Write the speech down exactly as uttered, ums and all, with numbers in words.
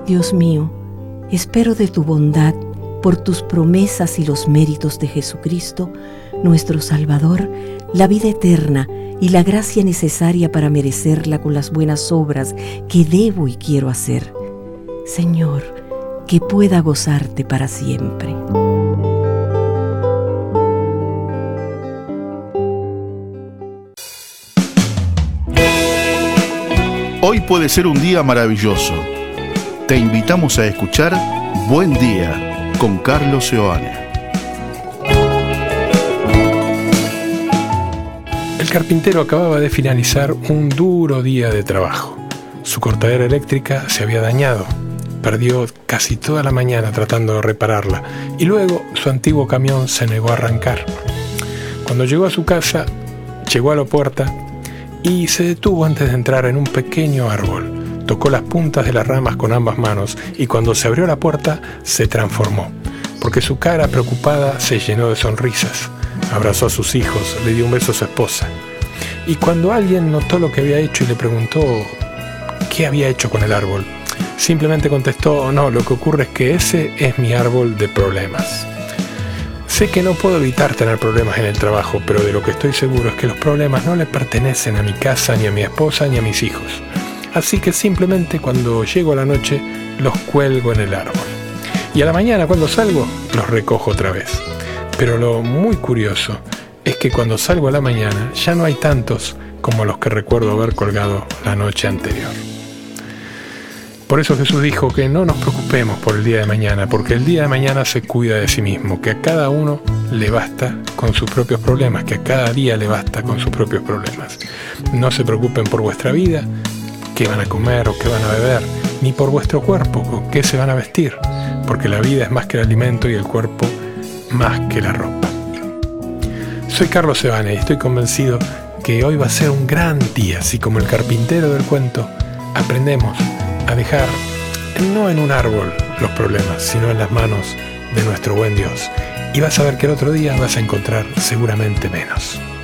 Dios mío, espero de tu bondad, por tus promesas y los méritos de Jesucristo, nuestro Salvador, la vida eterna y la gracia necesaria para merecerla con las buenas obras que debo y quiero hacer. Señor, que pueda gozarte para siempre. Hoy puede ser un día maravilloso. Te invitamos a escuchar Buen Día con Carlos Seoane. El carpintero acababa de finalizar un duro día de trabajo. Su cortadera eléctrica se había dañado. Perdió casi toda la mañana tratando de repararla y luego su antiguo camión se negó a arrancar. Cuando llegó a su casa, llegó a la puerta y se detuvo antes de entrar en un pequeño árbol. Tocó las puntas de las ramas con ambas manos y cuando se abrió la puerta se transformó, porque su cara preocupada se llenó de sonrisas. Abrazó a sus hijos, le dio un beso a su esposa. Y cuando alguien notó lo que había hecho y le preguntó qué había hecho con el árbol, simplemente contestó: no, lo que ocurre es que ese es mi árbol de problemas. Sé que no puedo evitar tener problemas en el trabajo, pero de lo que estoy seguro es que los problemas no le pertenecen a mi casa, ni a mi esposa, ni a mis hijos. Así que simplemente cuando llego a la noche, los cuelgo en el árbol. Y a la mañana cuando salgo, los recojo otra vez. Pero lo muy curioso es que cuando salgo a la mañana, ya no hay tantos como los que recuerdo haber colgado la noche anterior. Por eso Jesús dijo que no nos preocupemos por el día de mañana, porque el día de mañana se cuida de sí mismo, que a cada uno le basta con sus propios problemas, que a cada día le basta con sus propios problemas. No se preocupen por vuestra vida, qué van a comer o qué van a beber, ni por vuestro cuerpo, o qué se van a vestir, porque la vida es más que el alimento y el cuerpo más que la ropa. Soy Carlos Seoane y estoy convencido que hoy va a ser un gran día, así como el carpintero del cuento aprendemos a dejar no en un árbol los problemas, sino en las manos de nuestro buen Dios. Y vas a ver que el otro día vas a encontrar seguramente menos.